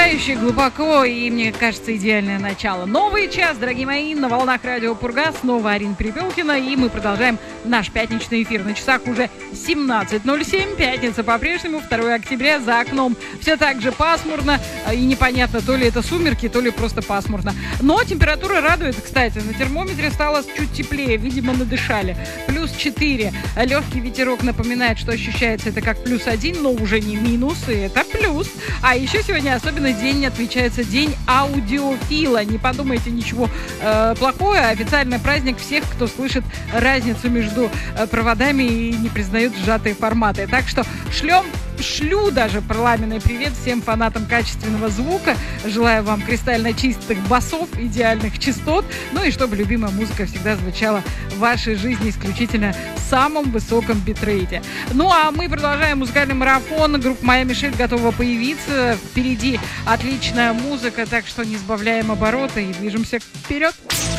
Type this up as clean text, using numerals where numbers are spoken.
Потрясающе, глубоко и, мне кажется, идеальное начало. Новый час, дорогие мои, на волнах радио Пурга. Снова Арина Перепелкина, и мы продолжаем наш пятничный эфир. На часах уже 17:07, пятница по-прежнему, 2 октября, за окном все так же пасмурно, и непонятно, то ли это сумерки, то ли просто пасмурно. Но температура радует, кстати, на термометре стало чуть теплее, видимо, надышали. +4. Легкий ветерок напоминает, что ощущается это как +1, но уже не минус, и это плюс. А еще сегодня особенный день отмечается День аудиофила. Не подумайте ничего плохого. Официальный праздник всех, кто слышит разницу между проводами и не признает сжатые форматы. Так что шлю даже пламенный привет всем фанатам качественного звука. Желаю вам кристально чистых басов, идеальных частот. Ну и чтобы любимая музыка всегда звучала в вашей жизни исключительно в самом высоком битрейте. Ну а мы продолжаем музыкальный марафон. Группа «Моя Мишель» готова появиться. Впереди отличная музыка, так что не сбавляем обороты и движемся вперед.